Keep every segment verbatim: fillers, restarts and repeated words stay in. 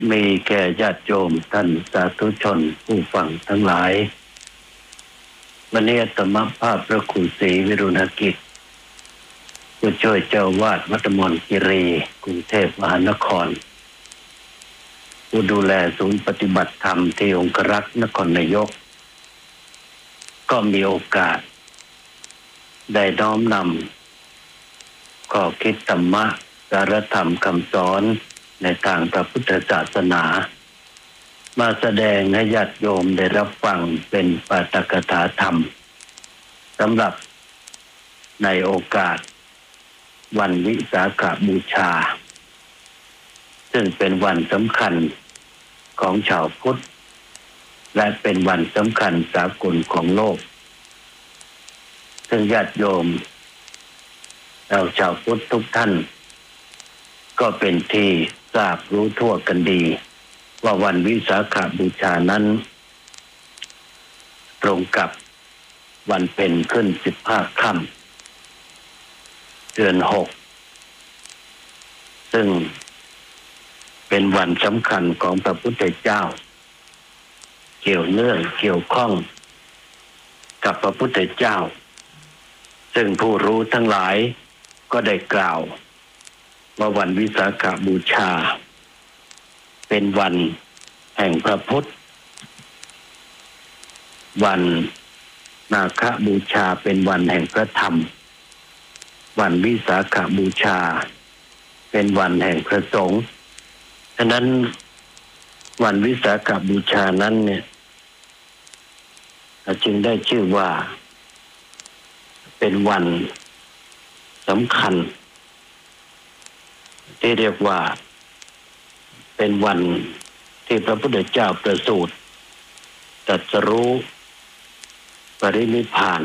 มีแก่ญาติโยมท่านสาธุชนผู้ฟังทั้งหลายวันนี้อาตมาภาพพระครูศรีวิรุณกิจผู้ช่วยเจ้าวาดวัดมนคีรีกรุงเทพมหานครผู้ดูแลศูนย์ปฏิบัติธรรมที่องครักษ์นครนายกก็มีโอกาสได้น้อมนำข้อคิดธรรมะสารธรรมคำสอนในทางพระพุทธศาสนามาแสดงให้ญาติโยมได้รับฟังเป็นปาฐกถาธรรมสำหรับในโอกาสวันวิสาขบูชาซึ่งเป็นวันสำคัญของชาวพุทธและเป็นวันสำคัญสากลของโลกซึ่งญาติโยมเราชาวพุทธทุกท่านก็เป็นที่ทราบรู้ทั่วกันดีว่าวันวิสาขบูชานั้นตรงกับวันเพ็ญขึ้นสิบห้าค่ำเดือนหกซึ่งเป็นวันสำคัญของพระพุทธเจ้าเกี่ยวเนื่องเกี่ยวข้องกับพระพุทธเจ้าซึ่งผู้รู้ทั้งหลายก็ได้กล่าวว่าวันวิสาขบูชาเป็นวันแห่งพระพุทธวันมาฆบูชาเป็นวันแห่งพระธรรมวันวิสาขบูชาเป็นวันแห่งพระสงฆ์ฉะนั้นวันวิสาขบูชานั้นเนี่ยจึงได้ชื่อว่าเป็นวันสำคัญที่เรียกว่าเป็นวันที่พระพุทธเจ้าประสูติตรัสรู้ปรินิพพาน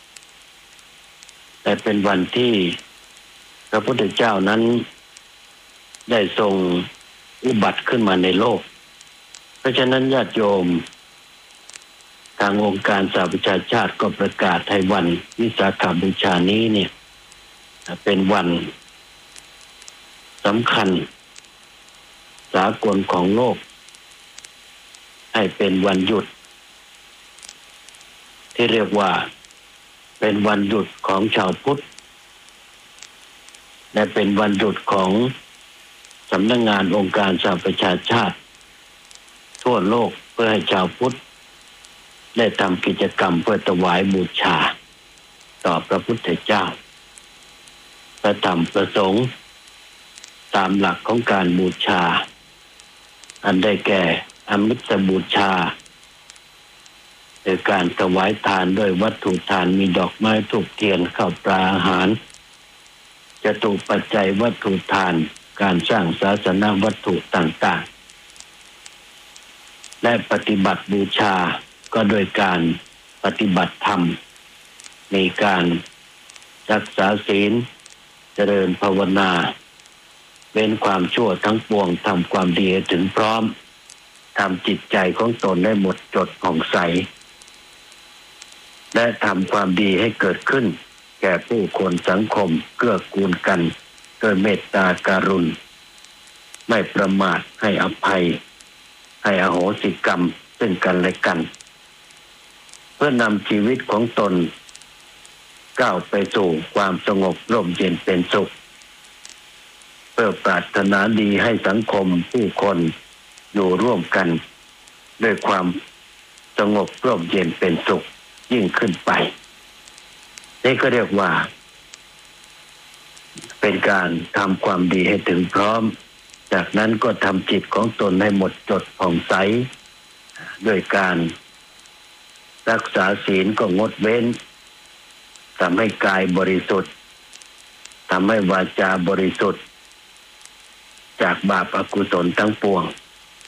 แต่เป็นวันที่พระพุทธเจ้านั้นได้ทรงอุบัติขึ้นมาในโลกเพราะฉะนั้นญาติโยมทางองค์การสหประชาชาติก็ประกาศให้วันวิสาขบูชานี้เนี่ยเป็นวันสำคัญสากลของโลกให้เป็นวันหยุดที่เรียกว่าเป็นวันหยุดของชาวพุทธและเป็นวันหยุดของสำนักงานองค์การสหประชาชาติทั่วโลกเพื่อให้ชาวพุทธได้ทำกิจกรรมเพื่อถวายบูชาต่อพระพุทธเจ้าพระธรรมประสงค์ตามหลักของการบูชาอันได้แก่อมิสบูชาโดยการถวายทานด้วยวัตถุทานมีดอกไม้ธูปเทียนข้าวปลาอาหารจตุปัจจัยวัตถุทานการสร้างศาสนวัตถุต่างๆและปฏิบัติบูชาก็โดยการปฏิบัติธรรมมีการรักษาศีลเจริญภาวนาเป็นความชั่วทั้งปวงทำความดีถึงพร้อมทำจิตใจของตนได้หมดจดผ่องใสและทำความดีให้เกิดขึ้นแก่ผู้คนสังคมเกื้อกูลกันด้วยเมตตาการุณไม่ประมาทให้อภัยให้อโหสิกรรมซึ่งกันและกันเพื่อนำชีวิตของตนก้าวไปสู่ความสงบร่มเย็นเป็นสุขเพื่อปรารถนาดีให้สังคมผู้คนอยู่ร่วมกันด้วยความสงบร่มเย็นเป็นสุขยิ่งขึ้นไปนี่ก็เรียกว่าเป็นการทำความดีให้ถึงพร้อมจากนั้นก็ทำจิตของตนให้หมดจดผ่องใสด้วยการรักษาศีลก็งดเว้นทำให้กายบริสุทธิ์ทำให้วาจาบริสุทธิ์จากบาปอกุศลทั้งปวง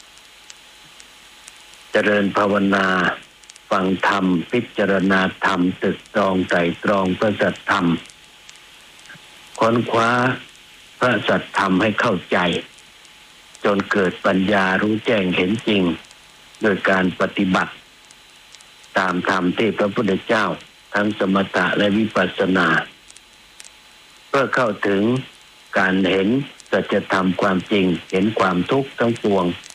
เจริญภาวนาฟังธรรมพิจารณาธรรมตึกตรองไตร่ตรองพระสัทธรรมค้นคว้าพระสัทธรรมให้เข้าใจจนเกิดปัญญารู้แจ้งเห็นจริงโดยการปฏิบัติตามธรรมที่พระพุทธเจ้าทั้งสมถะและวิปัสสนาเพื่อเข้าถึงการเห็นสัจธรรมความจริงเห็นความทุกข์ทั้งปวง